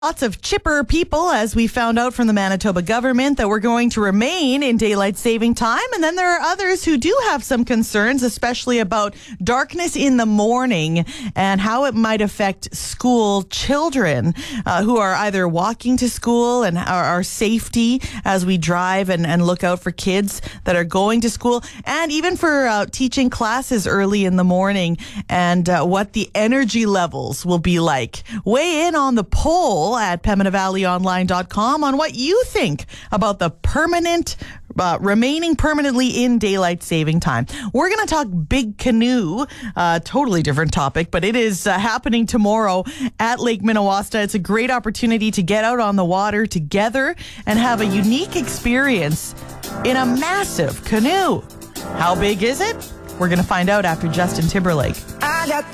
Lots of chipper people, as we found out from the Manitoba government, that we're going to remain in daylight saving time. And then there are others who do have some concerns, especially about darkness in the morning and how it might affect school children who are either walking to school and our safety as we drive and look out for kids that are going to school, and even for teaching classes early in the morning, and what the energy levels will be like. Weigh in on the poll at PembinaValleyOnline.com on what you think about the remaining permanently in daylight saving time. We're going to talk Big Canoe, totally different topic, but it is happening tomorrow at Lake Minnewasta. It's a great opportunity to get out on the water together and have a unique experience in a massive canoe. How big is it? We're going to find out after Justin Timberlake.